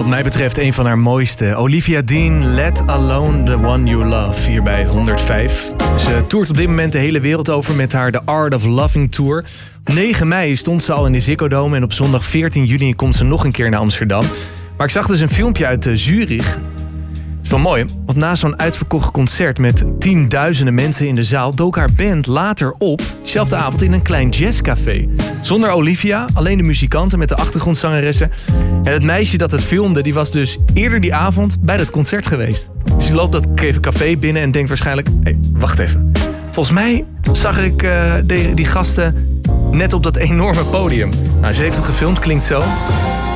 Wat mij betreft een van haar mooiste. Olivia Dean, Let Alone the One You Love, hier bij 105. Ze toert op dit moment de hele wereld over met haar The Art of Loving Tour. Op 9 mei stond ze al in de Ziggo Dome en op zondag 14 juni komt ze nog een keer naar Amsterdam. Maar ik zag dus een filmpje uit Zurich. Dat is wel mooi, want na zo'n uitverkocht concert met tienduizenden mensen in de zaal dook haar band later op, diezelfde avond in een klein jazzcafé. Zonder Olivia, alleen de muzikanten met de achtergrondzangeressen. En het meisje dat het filmde, die was dus eerder die avond bij dat concert geweest. Dus die loopt dat café binnen en denkt waarschijnlijk, hé, wacht even. Volgens mij zag ik die gasten net op dat enorme podium. Nou, ze heeft het gefilmd, klinkt zo.